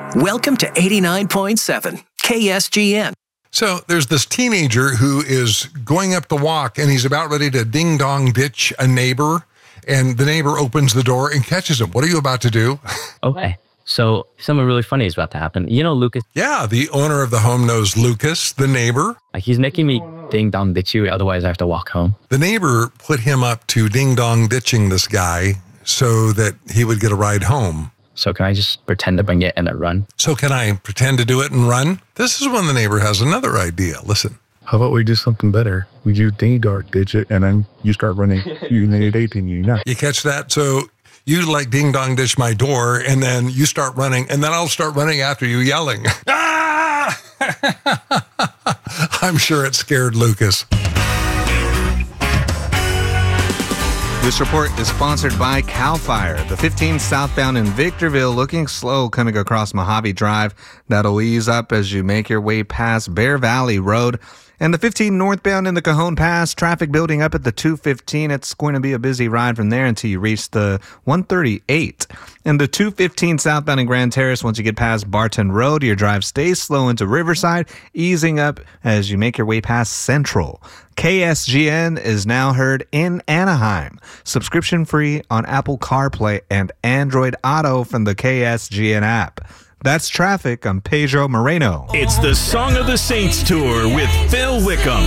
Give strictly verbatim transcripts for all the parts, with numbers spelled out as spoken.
Welcome to eighty-nine point seven K S G N. So there's this teenager who is going up the walk, and he's about ready to ding-dong ditch a neighbor, and the neighbor opens the door and catches him. What are you about to do? Okay. So something really funny is about to happen. You know Lucas? Yeah, the owner of the home knows Lucas, the neighbor. Like he's making me ding-dong ditch you, otherwise I have to walk home. The neighbor put him up to ding-dong ditching this guy so that he would get a ride home. So can I just pretend to bring it and then run? So can I pretend to do it and run? This is when the neighbor has another idea. Listen. How about we do something better? We do ding-dong ditch it, and then you start running. You need eighteen, you know. You catch that? So you like ding-dong ditch my door, and then you start running, and then I'll start running after you yelling. Ah! I'm sure it scared Lucas. This report is sponsored by CAL FIRE. The fifteen southbound in Victorville looking slow coming across Mojave Drive. That'll ease up as you make your way past Bear Valley Road. And the fifteen northbound in the Cajon Pass, traffic building up at the two fifteen. It's going to be a busy ride from there until you reach the one thirty-eight. And the two fifteen southbound in Grand Terrace, once you get past Barton Road, your drive stays slow into Riverside, easing up as you make your way past Central. K S G N is now heard in Anaheim. Subscription free on Apple CarPlay and Android Auto from the K S G N app. That's traffic. I'm Pedro Moreno. It's the Song of the Saints Tour with Phil Wickham.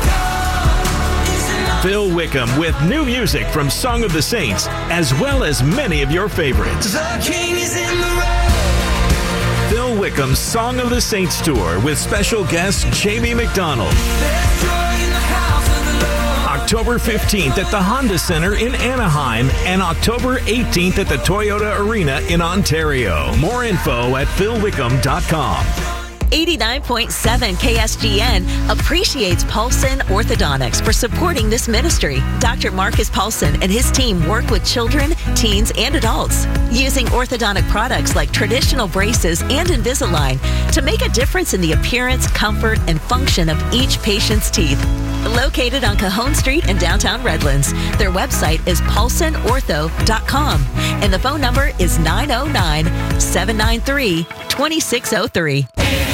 Phil Wickham with new music from Song of the Saints, as well as many of your favorites. Phil Wickham's Song of the Saints Tour with special guest Jamie McDonald. October fifteenth at the Honda Center in Anaheim and October eighteenth at the Toyota Arena in Ontario. More info at phil wickham dot com. eighty-nine point seven K S G N appreciates Paulson Orthodontics for supporting this ministry. Doctor Marcus Paulson and his team work with children, teens, and adults using orthodontic products like traditional braces and Invisalign to make a difference in the appearance, comfort, and function of each patient's teeth. Located on Cajon Street in downtown Redlands. Their website is paulson ortho dot com and the phone number is nine oh nine, seven nine three, two six oh three.